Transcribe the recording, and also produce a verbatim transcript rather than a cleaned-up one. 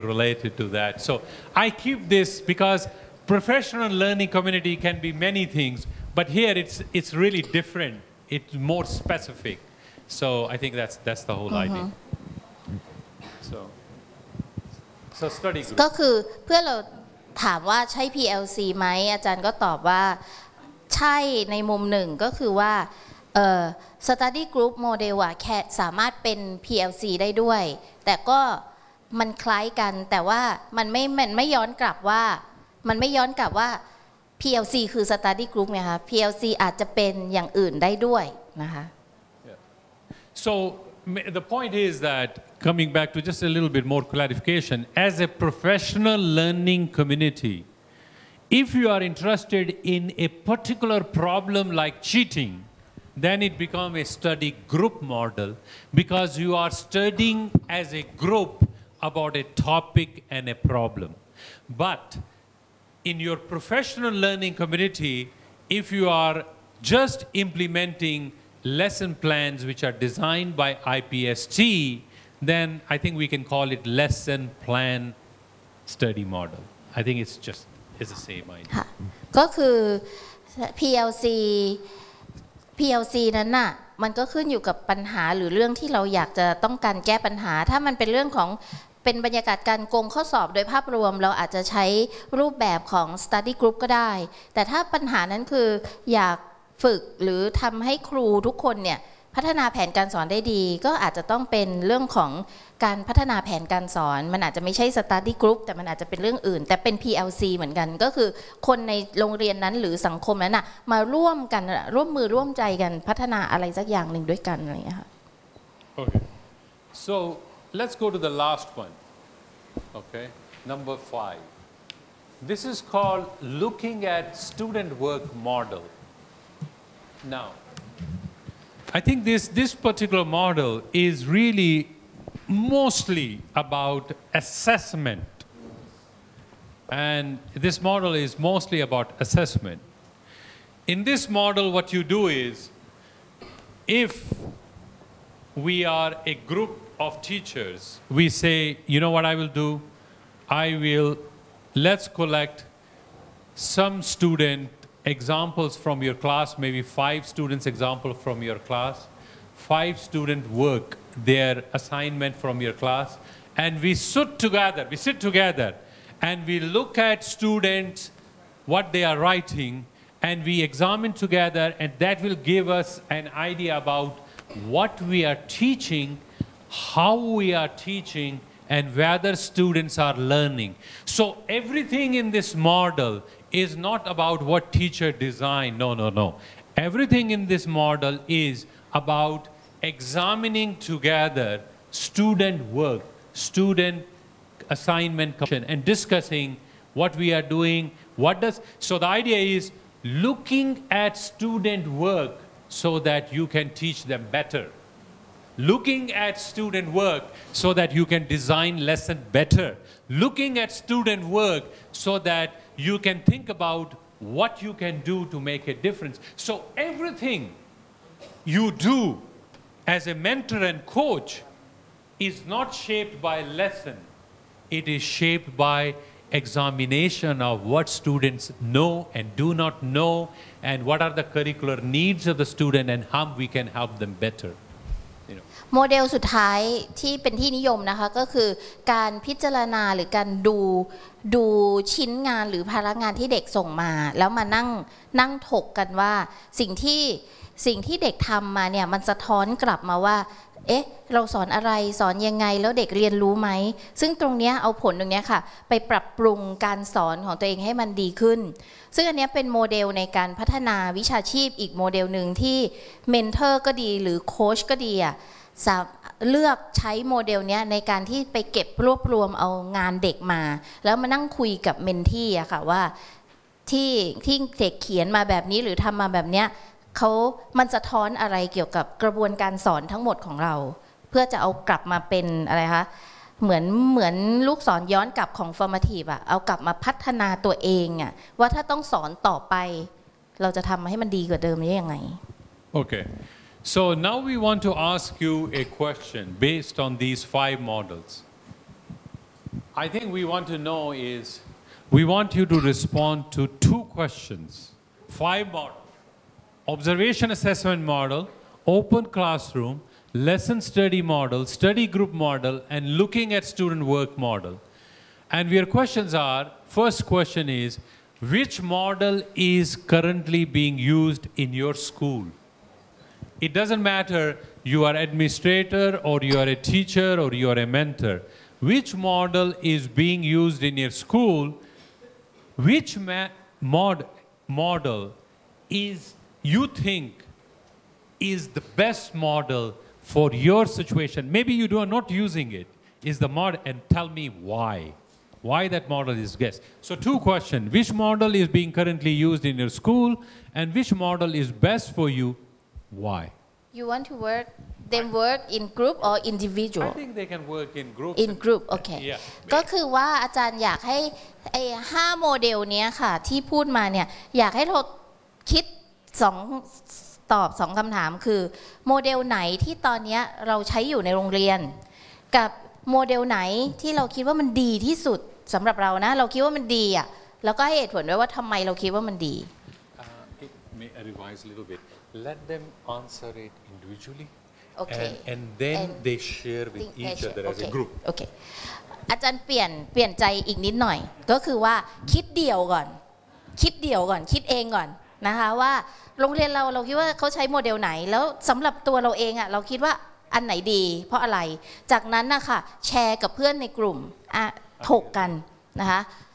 related to that. So I keep this because professional learning community can be many things, but here it's it's really different. It's more specific. So I think that's that's the whole idea. So so study group. ก็คือเพื่อเราถามว่าใช่ พี แอล ซี ไหมอาจารย์ก็ตอบว่าใช่ในมุมหนึ่งก็คือว่าเอ่อ study group model อะแค่สามารถเป็น พี แอล ซี ได้ด้วยแต่ก็มันคล้ายกันแต่ว่ามันไม่มันไม่ย้อนกลับว่ามันไม่ย้อนกลับว่า พี แอล ซี คือ study group ไงคะ พี แอล ซี อาจจะเป็นอย่างอื่นได้ด้วยนะคะ So the point is that coming back to just a little bit more clarification, as a professional learning community, if you are interested in a particular problem like cheating, then it becomes a study group model because you are studying as a group about a topic and a problem. But in your professional learning community, if you are just implementing lesson plans which are designed by I P S T, then I think we can call it lesson plan study model. I think it's just it's the same idea. ก็คือ พี แอล ซี พี แอล ซี นั้นน่ะมันก็ขึ้นอยู่กับปัญหาหรือเรื่องที่เราอยากจะต้องการแก้ปัญหาถ้ามันเป็นเรื่องของเป็นบรรยากาศการโกงข้อสอบโดยภาพรวมเราอาจจะใช้รูปแบบของ study group ก็ได้แต่ถ้าปัญหานั้นคืออยากฝึกหรือทำให้ครูทุกคนเนี่ยพัฒนาแผนการสอนได้ดีก็อาจจะต้องเป็นเรื่องของการพัฒนาแผนการสอนมันอาจจะไม่ใช่ study group แต่มันอาจจะเป็นเรื่องอื่นแต่เป็น พี แอล ซี เหมือนกันก็คือคนในโรงเรียนนั้นหรือสังคมนั้นน่ะมาร่วมกันร่วมมือร่วมใจกันพัฒนาอะไรสักอย่างหนึ่งด้วยกันอะไรอย่างเงี้ยค่ะ Okay. So let's go to the last one. Okay, number five. This is called looking at student work model. Now, I think this, this particular model is really mostly about assessment. And this model is mostly about assessment. In this model, what you do is, if we are a group of teachers, we say, you know what I will do? I will, let's collect some student examples from your class, maybe five students example from your class, five student work, their assignment from your class, and we sit together, we sit together, and we look at students, what they are writing, and we examine together, and that will give us an idea about what we are teaching, how we are teaching, and whether students are learning. So everything in this model is not about what teacher designed, no, no, no. Everything in this model is about examining together student work, student assignment, and discussing what we are doing, what does, so the idea is looking at student work so that you can teach them better. Looking at student work so that you can design lesson better. Looking at student work so that you can think about what you can do to make a difference. So everything you do as a mentor and coach is not shaped by lesson. It is shaped by examination of what students know and do not know and what are the curricular needs of the student and how we can help them better. โมเดลสุดท้ายที่เป็นที่นิยมนะคะก็คือการพิจารณาหรือการดูดูชิ้นงานหรือภาระงานที่เด็กส่งมาแล้วมานั่งนั่งถกกันว่าสิ่งที่สิ่งที่เด็กทำมาเนี่ยมันสะท้อนกลับมาว่าเอ๊ะเราสอนอะไรสอนยังไงแล้วเด็กเรียนรู้ไหมซึ่งตรงนี้เอาผลตรงนี้ค่ะไปปรับปรุงการสอนของตัวเองให้มันดีขึ้นซึ่งอันนี้เป็นโมเดลในการพัฒนาวิชาชีพอีกโมเดลหนึ่งที่เมนเทอร์ก็ดีหรือโค้ชก็ดีอ่ะเลือกใช้โมเดลนี้ในการที่ไปเก็บรวบรวมเอางานเด็กมาแล้วมานั่งคุยกับเมนที่อะค่ะว่าที่ที่เด็กเขียนมาแบบนี้หรือทำมาแบบเนี้ยเขามันสะท้อนอะไรเกี่ยวกับกระบวนการสอนทั้งหมดของเราเพื่อจะเอากลับมาเป็นอะไรคะเหมือนเหมือนลูกศรย้อนกลับของ formative อะเอากลับมาพัฒนาตัวเองอะว่าถ้าต้องสอนต่อไปเราจะทำให้มันดีกว่าเดิมได้ยังไง Okay. So now we want to ask you a question based on these five models. I think we want to know is, we want you to respond to two questions. Five models: observation assessment model, open classroom, lesson study model, study group model, and looking at student work model. And your questions are, first question is, which model is currently being used in your school? It doesn't matter you are administrator or you are a teacher or you are a mentor. Which model is being used in your school? Which mod model is you think is the best model for your situation? Maybe you are not using it. Is the model, and tell me why. Why that model is best. So two questions: which model is being currently used in your school, and which model is best for you? Why? You want to work them work in group or individual? I think they can work in groups. In group โอเค Yeah. ก็คือว่าอาจารย์อยากให้ไอ้ห้าโมเดลเนี้ยค่ะที่พูดมาเนี่ยอยากให้เราคิดสองตอบสองคำถามคือโมเดลไหนที่ตอนนี้เราใช้อยู่ในโรงเรียนกับโมเดลไหนที่เราคิดว่ามันดีที่สุดสำหรับเรานะเราคิดว่ามันดีอ่ะแล้วก็ให้เหตุผลด้วยว่าทำไมเราคิดว่ามันดี Uh, it may I revise a little bit. Let them answer it individually. Okay. And, and then And they share with think each share. other as Okay. a group. โอเคอาจารย์เปลี่ยนเปลี่ยนใจอีกนิดหน่อยก็คือว่าคิดเดี่ยวก่อนคิดเดี่ยวก่อนคิดเองก่อนนะคะว่าโรงเรียนเราเราคิดว่าเขาใช้โมเดลไหนแล้วสำหรับตัวเราเองอ่ะเราคิดว่าอันไหนดีเพราะอะไรจากนั้นนะคะแชร์กับเพื่อนในกลุ่มอ่ะถกกันนะคะ